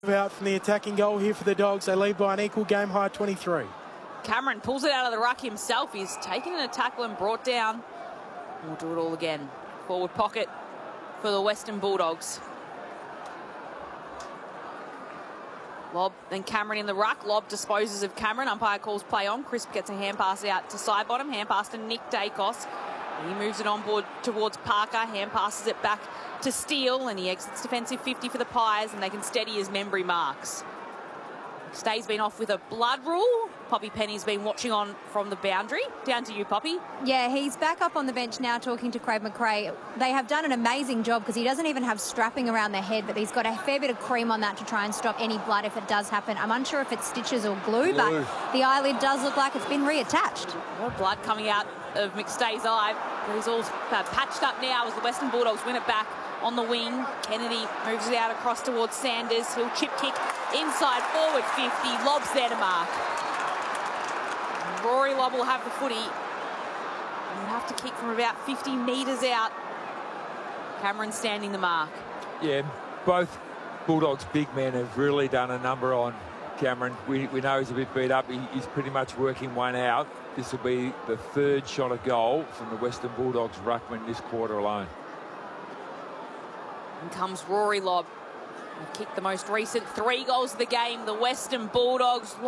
Out from the attacking goal here for the Dogs. They lead by an equal game high 23. Cameron pulls it out of the ruck himself. He's taken a tackle and brought down. We'll do it all again. Forward pocket for the Western Bulldogs. Lob, then Cameron in the ruck. Lob disposes of Cameron. Umpire calls play on. Crisp gets a hand pass out to side bottom. Hand pass to Nick Dacos. He moves it on board towards Parker. Hand passes it back to Steele, and he exits defensive 50 for the Pies, and they can steady his Membry marks. Stay's been off with a blood rule. Poppy Penny's been watching on from the boundary. Down to you, Poppy. Yeah, he's back up on the bench now talking to Craig McRae. They have done an amazing job because he doesn't even have strapping around the head, but he's got a fair bit of cream on that to try and stop any blood if it does happen. I'm unsure if it's stitches or glue, but the eyelid does look like it's been reattached. More blood coming out of McStay's eye. But he's all patched up now as the Western Bulldogs win it back on the wing. Kennedy moves it out across towards Sanders. He'll chip kick inside forward 50. Lob's there to mark. And Rory Lobb will have the footy. And he'll have to kick from about 50 metres out. Cameron standing the mark. Yeah, both Bulldogs big men have really done a number on Cameron. We know he's a bit beat up. He's pretty much working one out. This will be the third shot of goal from the Western Bulldogs ruckman this quarter alone. In comes Rory Lobb. They've kicked the most recent 3 goals of the game. The Western Bulldogs